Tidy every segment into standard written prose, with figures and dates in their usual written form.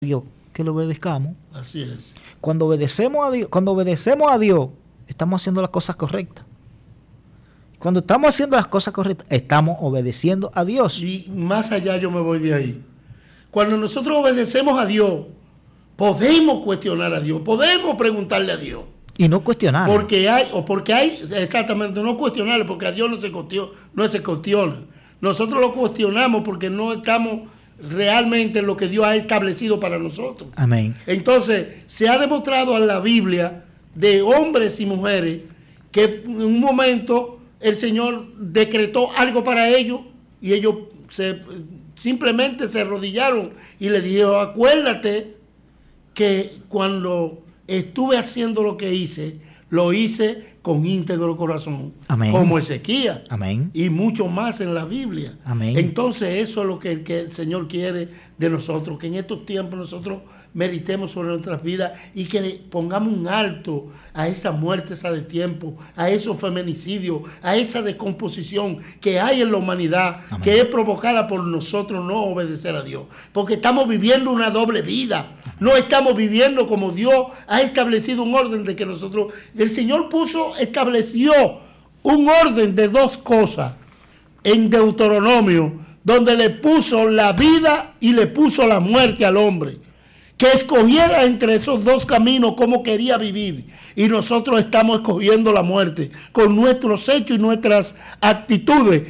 Dios que le obedezcamos. Así es. Cuando obedecemos a Dios, estamos haciendo las cosas correctas. Cuando estamos haciendo las cosas correctas, estamos obedeciendo a Dios. Y más allá yo me voy de ahí. Cuando nosotros obedecemos a Dios, podemos cuestionar a Dios, podemos preguntarle a Dios. Y no cuestionar. Porque hay, exactamente, no cuestionarle, porque a Dios no se cuestiona. Nosotros lo cuestionamos porque no estamos realmente en lo que Dios ha establecido para nosotros. Amén. Entonces, se ha demostrado en la Biblia de hombres y mujeres que en un momento el Señor decretó algo para ellos y ellos simplemente se arrodillaron y le dijeron: acuérdate que cuando estuve haciendo lo que hice, lo hice con íntegro corazón. Amén. Como Ezequías. Amén. Y mucho más en la Biblia. Amén. Entonces eso es lo que el Señor quiere de nosotros, que en estos tiempos nosotros meditemos sobre nuestras vidas y que le pongamos un alto a esa muerte, esa de tiempo, a esos feminicidios, a esa descomposición que hay en la humanidad. Amén. Que es provocada por nosotros no obedecer a Dios, porque estamos viviendo una doble vida. No estamos viviendo como Dios ha establecido un orden de que nosotros... El Señor estableció un orden de dos cosas en Deuteronomio, donde le puso la vida y le puso la muerte al hombre. Que escogiera entre esos dos caminos cómo quería vivir. Y nosotros estamos escogiendo la muerte. Con nuestros hechos y nuestras actitudes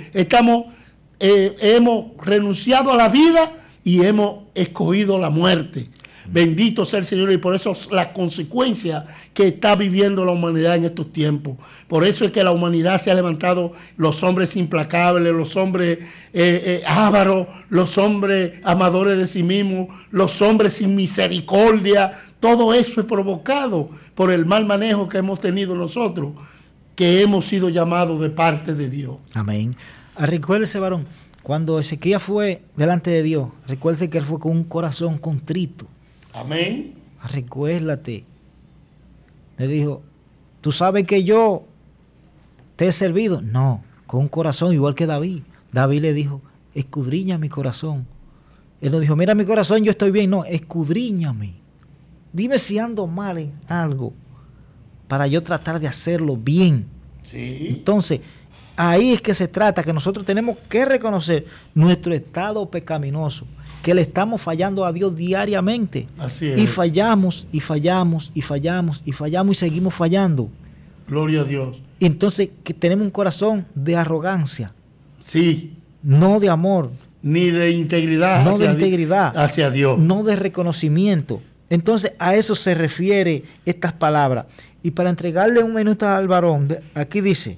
hemos renunciado a la vida y hemos escogido la muerte. Bendito sea el Señor, y por eso las consecuencias que está viviendo la humanidad en estos tiempos. Por eso es que la humanidad se ha levantado, los hombres implacables, los hombres ávaros, los hombres amadores de sí mismos, los hombres sin misericordia. Todo eso es provocado por el mal manejo que hemos tenido nosotros, que hemos sido llamados de parte de Dios. Amén. Recuérdese, varón, cuando Ezequías fue delante de Dios, recuérdese que él fue con un corazón contrito. Amén. Recuérdate. Le dijo: ¿tú sabes que yo te he servido? No, con un corazón igual que David. David le dijo: escudriña mi corazón. Él no dijo: mira mi corazón, yo estoy bien. No, escudriñame. Dime si ando mal en algo para yo tratar de hacerlo bien. Sí. Entonces, ahí es que se trata, que nosotros tenemos que reconocer nuestro estado pecaminoso, que le estamos fallando a Dios diariamente. Así es. Y fallamos, y fallamos, y fallamos, y fallamos, y seguimos fallando. Gloria a Dios. Y entonces que tenemos un corazón de arrogancia. Sí. No de amor. Ni de integridad. No de integridad. Hacia Dios. No de reconocimiento. Entonces a eso se refiere estas palabras. Y para entregarle un minuto al varón, aquí dice: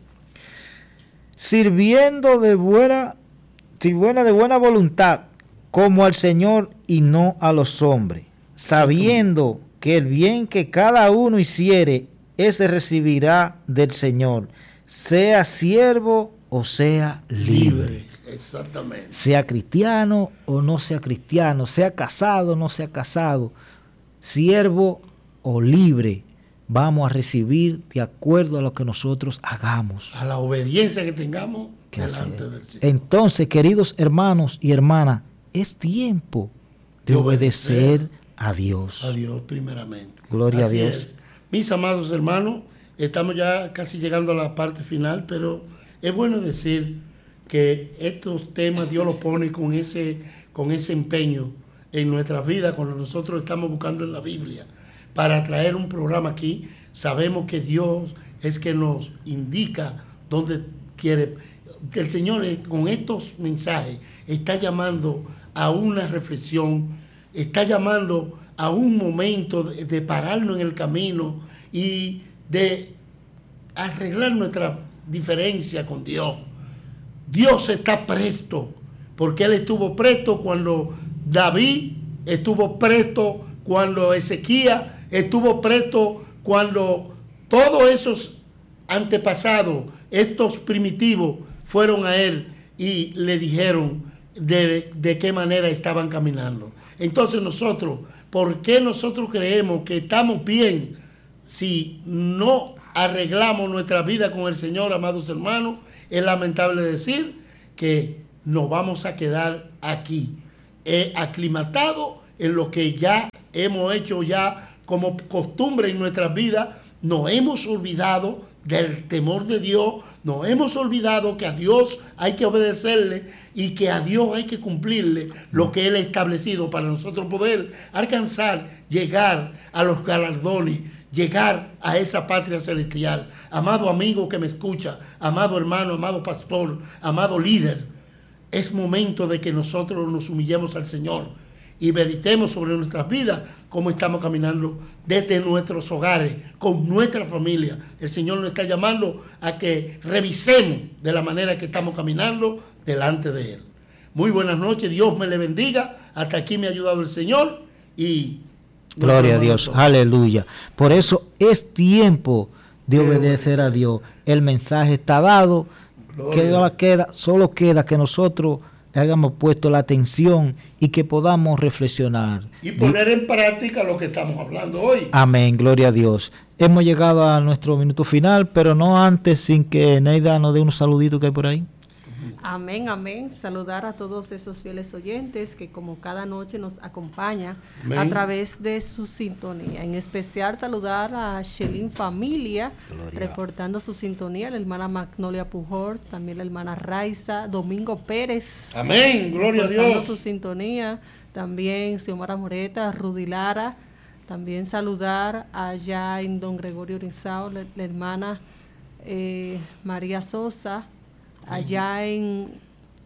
sirviendo de buena voluntad, como al Señor y no a los hombres, sabiendo que el bien que cada uno hiciere, ese recibirá del Señor, sea siervo o sea libre. Exactamente. Sea cristiano o no sea cristiano, sea casado o no sea casado, siervo o libre, vamos a recibir de acuerdo a lo que nosotros hagamos. A la obediencia que tengamos delante del Señor. Entonces, queridos hermanos y hermanas, es tiempo de obedecer a Dios. A Dios primeramente. Gloria Así a Dios. Es. Mis amados hermanos, estamos ya casi llegando a la parte final, pero es bueno decir que estos temas Dios los pone con ese empeño en nuestras vidas cuando nosotros estamos buscando en la Biblia para traer un programa aquí. Sabemos que Dios es que nos indica dónde quiere. El Señor con estos mensajes está llamando a una reflexión, está llamando a un momento de pararnos en el camino y de arreglar nuestra diferencia con Dios. Dios está presto, porque Él estuvo presto cuando David estuvo presto, cuando Ezequías estuvo presto, cuando todos esos antepasados, estos primitivos, fueron a Él y le dijeron de qué manera estaban caminando. Entonces nosotros, ¿por qué nosotros creemos que estamos bien si no arreglamos nuestra vida con el Señor, amados hermanos? Es lamentable decir que nos vamos a quedar aquí, aclimatados en lo que ya hemos hecho ya como costumbre en nuestras vidas, nos hemos olvidado del temor de Dios, nos hemos olvidado que a Dios hay que obedecerle y que a Dios hay que cumplirle lo que Él ha establecido para nosotros poder alcanzar, llegar a los galardones, llegar a esa patria celestial. Amado amigo que me escucha, amado hermano, amado pastor, amado líder, es momento de que nosotros nos humillemos al Señor y meditemos sobre nuestras vidas, cómo estamos caminando desde nuestros hogares, con nuestra familia. El Señor nos está llamando a que revisemos de la manera que estamos caminando delante de Él. Muy buenas noches, Dios me le bendiga. Hasta aquí me ha ayudado el Señor y... Gloria a Dios, aleluya. Por eso es tiempo de obedecer a Dios. El mensaje está dado, solo queda que nosotros hayamos puesto la atención y que podamos reflexionar. Y poner en práctica lo que estamos hablando hoy. Amén, gloria a Dios. Hemos llegado a nuestro minuto final, pero no antes sin que Neida nos dé unos saluditos que hay por ahí. Amén, amén. Saludar a todos esos fieles oyentes que como cada noche nos acompañan a través de su sintonía. En especial saludar a Shelin Familia, reportando su sintonía, la hermana Magnolia Pujol, también la hermana Raiza, Domingo Pérez. Amén, gloria a Dios. Su sintonía, también Xiomara Moreta, Rudy Lara, también saludar allá en Don Gregorio Rizao, la hermana María Sosa, allá en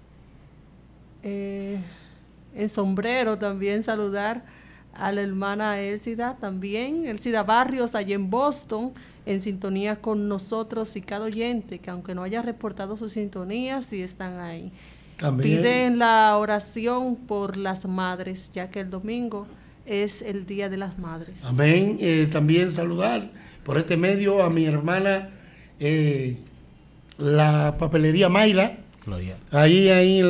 Sombrero, también saludar a la hermana Elcida, también Elcida Barrios allá en Boston, en sintonía con nosotros, y cada oyente que aunque no haya reportado su sintonía, sí están ahí. También piden la oración por las madres, ya que el domingo es el Día de las Madres. Amén. También saludar por este medio a mi hermana la papelería Mayra, Gloria. Ahí en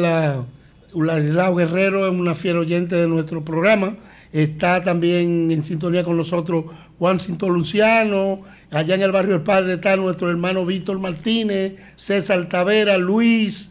Ladislao Guerrero, es una fiel oyente de nuestro programa. Está también en sintonía con nosotros Juan Cinto Luciano. Allá en el barrio del Padre está nuestro hermano Víctor Martínez, César Tavera, Luis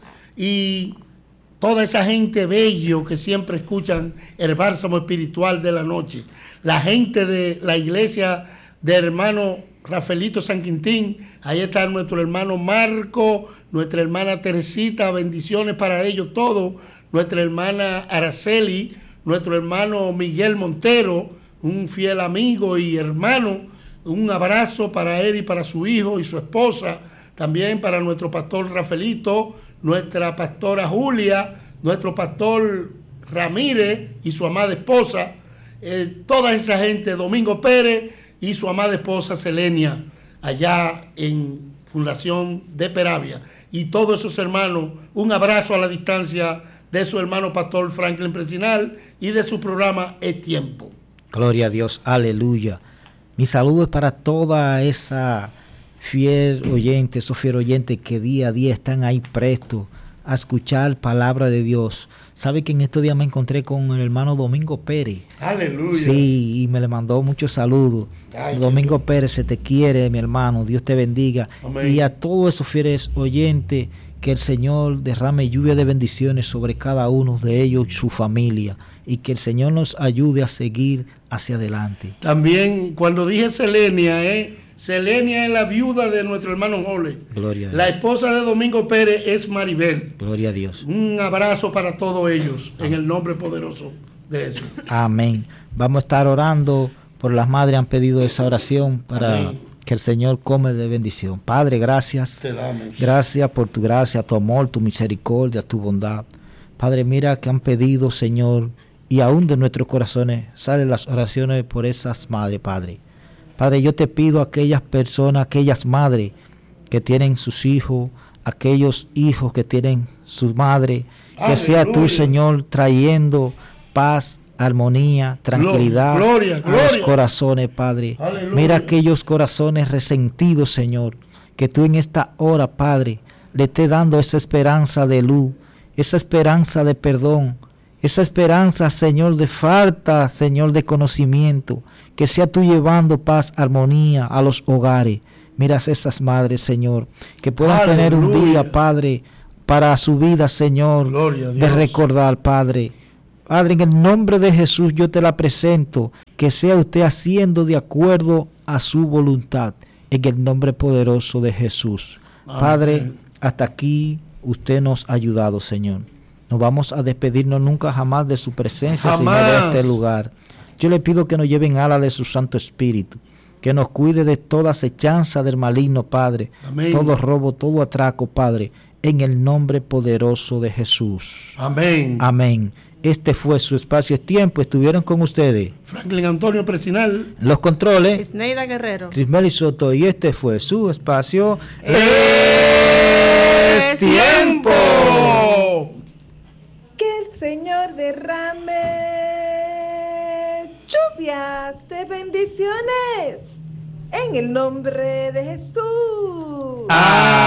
y toda esa gente bello que siempre escuchan el bálsamo espiritual de la noche. La gente de la iglesia de hermano Rafaelito San Quintín, ahí está nuestro hermano Marco, nuestra hermana Teresita, bendiciones para ellos todos, nuestra hermana Araceli, nuestro hermano Miguel Montero, un fiel amigo y hermano, un abrazo para él y para su hijo y su esposa, también para nuestro pastor Rafaelito, nuestra pastora Julia, nuestro pastor Ramírez y su amada esposa, toda esa gente, Domingo Pérez y su amada esposa Selenia, allá en Fundación de Peravia, y todos esos hermanos, un abrazo a la distancia de su hermano pastor Franklin Presinal y de su programa Es Tiempo. Gloria a Dios, aleluya. Mi saludo es para toda esa fiel oyente, esos fiel oyentes que día a día están ahí prestos a escuchar palabra de Dios. ¿Sabe que en estos días me encontré con el hermano Domingo Pérez? Aleluya. Sí, y me le mandó muchos saludos. Domingo Pérez, se te quiere, mi hermano. Dios te bendiga. Amén. Y a todos esos fieles oyentes, que el Señor derrame lluvia de bendiciones sobre cada uno de ellos y su familia. Y que el Señor nos ayude a seguir hacia adelante. También, cuando dije Selenia, Selenia es la viuda de nuestro hermano Jole. Gloria a Dios. La esposa de Domingo Pérez es Maribel. Gloria a Dios. Un abrazo para todos ellos, en el nombre poderoso de Jesús. Amén. Vamos a estar orando por las madres, han pedido esa oración para Amén. Que el Señor come de bendición. Padre, gracias. Te damos. Gracias por tu gracia, tu amor, tu misericordia, tu bondad. Padre, mira que han pedido, Señor, y aún de nuestros corazones salen las oraciones por esas madres, Padre. Padre, yo te pido a aquellas personas, aquellas madres que tienen sus hijos, aquellos hijos que tienen su madre, que sea tú, Señor, trayendo paz, armonía, tranquilidad gloria, a los corazones, Padre. Aleluya. Mira aquellos corazones resentidos, Señor, que tú en esta hora, Padre, le estés dando esa esperanza de luz, esa esperanza de perdón, esa esperanza, Señor, de falta, Señor, de conocimiento, que sea tú llevando paz, armonía a los hogares. Miras esas madres, Señor, que puedan Aleluya. Tener un día, Padre, para su vida, Señor, de recordar, Padre, Padre, en el nombre de Jesús yo te la presento, que sea usted haciendo de acuerdo a su voluntad, en el nombre poderoso de Jesús. Amén. Padre, hasta aquí usted nos ha ayudado, Señor. No vamos a despedirnos nunca jamás de su presencia, Jamás. Señor, de este lugar. Yo le pido que nos lleve en ala de su Santo Espíritu, que nos cuide de toda acechanza del maligno, Padre, Amén. todo robo, todo atraco, Padre, en el nombre poderoso de Jesús. Amén. Amén. Este fue su espacio es tiempo. Estuvieron con ustedes Franklin Antonio Presinal. los controles, Isneida Guerrero. Crismeli Soto, y este fue su espacio Es tiempo. Que el Señor derrame lluvias de bendiciones en el nombre de Jesús.